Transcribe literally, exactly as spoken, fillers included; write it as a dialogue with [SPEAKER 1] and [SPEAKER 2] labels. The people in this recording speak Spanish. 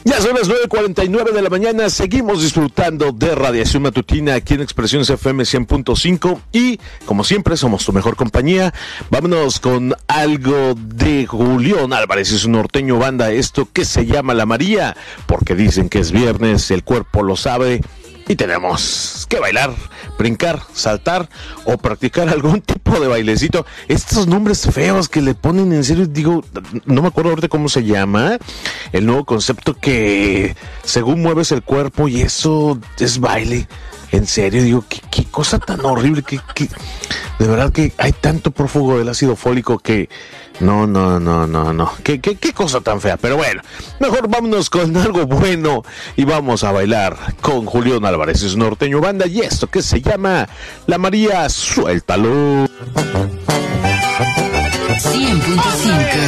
[SPEAKER 1] Ya son las nueve cuarenta y nueve de la mañana, seguimos disfrutando de Radiación Matutina aquí en Expresiones F M cien punto cinco y, como siempre, somos tu mejor compañía. Vámonos con algo de Julián Álvarez y su norteño banda, esto que se llama La María, porque dicen que es viernes, el cuerpo lo sabe y tenemos que bailar, brincar, saltar o practicar algún tipo de bailecito. Estos nombres feos que le ponen, en serio, digo, no me acuerdo ahorita cómo se llama, el nuevo concepto que según mueves el cuerpo y eso es baile. En serio, digo, qué, qué cosa tan horrible, que, que de verdad que hay tanto prófugo del ácido fólico que no, no, no, no, no, qué, qué, qué cosa tan fea. Pero bueno, mejor vámonos con algo bueno y vamos a bailar con Julián Álvarez y su norteño banda y esto que se llama La María, suéltalo.
[SPEAKER 2] cien punto cinco